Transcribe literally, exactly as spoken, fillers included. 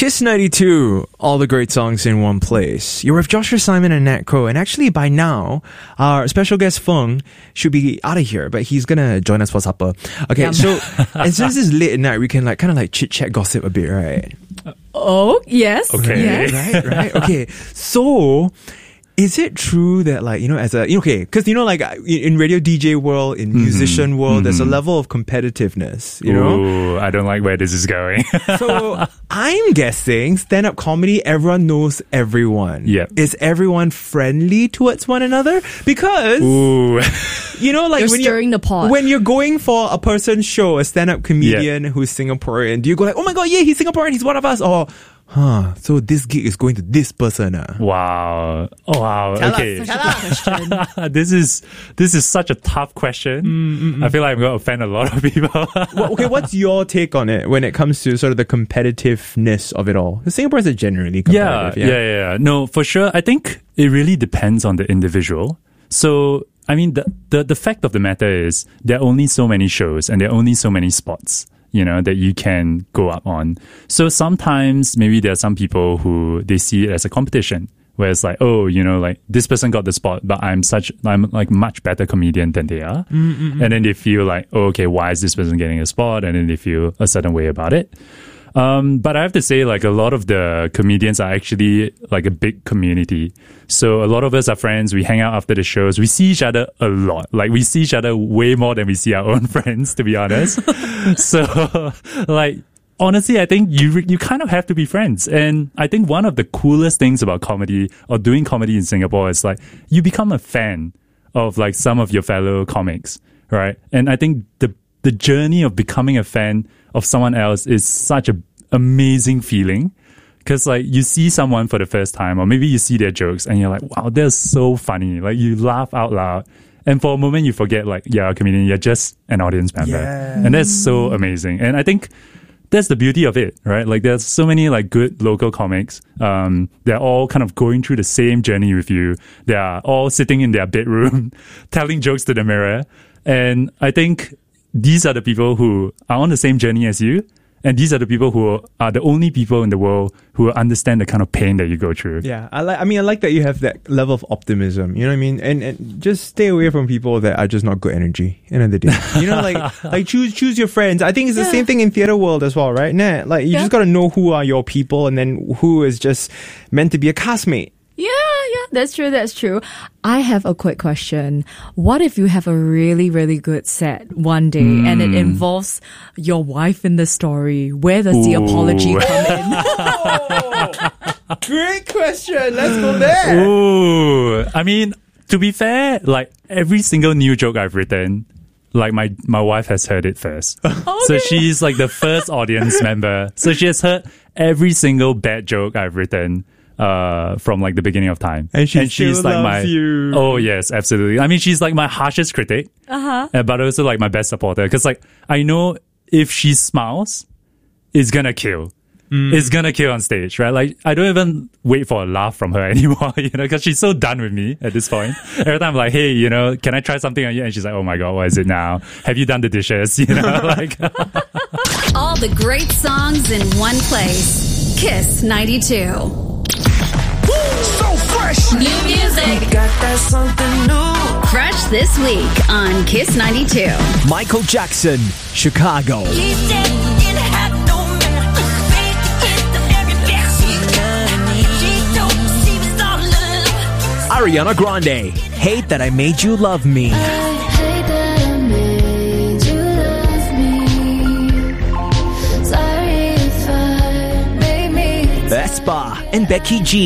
Kiss ninety-two, all the great songs in one place. You're with Joshua Simon and Nat Ko, and actually by now, our special guest Feng should be out of here, but he's gonna join us for supper. Okay, Yum. so and since it's late at night, we can like kind of like chit chat, gossip a bit, right? Oh, yes. Okay. Yes. Right, right. Okay, so. Is it true that like, you know, as a, okay, because you know, like in radio D J world, in musician Mm-hmm. world, there's a Mm-hmm. level of competitiveness, you know? Ooh, I don't like where this is going. So I'm guessing stand-up comedy, everyone knows everyone. Yep. Is everyone friendly towards one another? Because, Ooh. you know, like You're when stirring you're, the pot. when you're going for a person's show, a stand-up comedian who's Singaporean, do you go like, oh my god, yeah, he's Singaporean, he's one of us, or, huh, so this gig is going to this person, ah. Wow. Oh, wow. Tell okay. us, Such a good question. this is this is such a tough question. Mm, I feel like I'm going to offend a lot of people. Well, okay, what's your take on it when it comes to sort of the competitiveness of it all? The Singaporeans are generally yeah, competitive. yeah, yeah, yeah. No, for sure. I think it really depends on the individual. So, I mean, the, the, the fact of the matter is there are only so many shows and there are only so many spots, you know, that you can go up on. So sometimes maybe there are some people who they see it as a competition where it's like, oh, you know, like this person got the spot, but I'm such, I'm like much better comedian than they are. Mm-hmm. And then they feel like, oh, okay, why is this person getting a spot? And then they feel a certain way about it. Um, but I have to say, like, a lot of the comedians are actually like a big community. So a lot of us are friends. We hang out after the shows. We see each other a lot. Like, we see each other way more than we see our own friends, to be honest. So, like, honestly, I think you you kind of have to be friends. And I think one of the coolest things about comedy or doing comedy in Singapore is like you become a fan of like some of your fellow comics, right? And I think the the journey of becoming a fan of someone else is such an amazing feeling. Because like you see someone for the first time, or maybe you see their jokes and you're like, wow, they're so funny. Like you laugh out loud. And for a moment you forget like, you're a comedian, you're just an audience member. Yeah. And that's so amazing. And I think that's the beauty of it, right? Like there's so many like good local comics. Um, they're all kind of going through the same journey with you. They are all sitting in their bedroom, telling jokes to the mirror. And I think these are the people who are on the same journey as you. And these are the people who are the only people in the world who understand the kind of pain that you go through. Yeah, I like. I mean, I like that you have that level of optimism. You know what I mean? And and just stay away from people that are just not good energy. End of the day, you know, like like choose choose your friends. I think it's the Yeah. same thing in theater world as well, right? Nah, like you Yeah. just got to know who are your people, and then who is just meant to be a castmate. Yeah, yeah, that's true, that's true. I have a quick question. What if you have a really, really good set one day mm. and it involves your wife in the story? Where does Ooh. the apology come in? Oh, great question. Let's go there. Ooh, I mean, to be fair, like every single new joke I've written, like my, my wife has heard it first. Oh, so no. she's like the first audience member. So she has heard every single bad joke I've written. Uh, from like the beginning of time, and, she she's still like loves my you. Oh yes, absolutely. I mean, she's like my harshest critic, uh-huh. uh, but also like my best supporter. Because like I know if she smiles, it's gonna kill. Mm. It's gonna kill on stage, right? Like I don't even wait for a laugh from her anymore, you know, because she's so done with me at this point. Every time I'm like, hey, you know, can I try something on you? And she's like, oh my god, what is it now? Have you done the dishes? You know, like all the great songs in one place. Kiss ninety-two. So fresh. New music. Got that something new. Fresh this week on Kiss ninety-two. Michael Jackson, Chicago. Ariana Grande, Hate That I Made You Love Me. Vespa and Becky G.